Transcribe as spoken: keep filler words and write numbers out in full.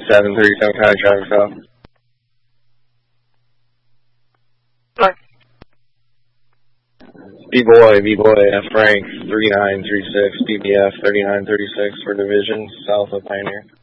seven thirty-seven County Traffic Stop. Sorry. B-Boy, B-Boy, F. Frank, three nine three six, B B F thirty-nine thirty-six for Division, south of Pioneer.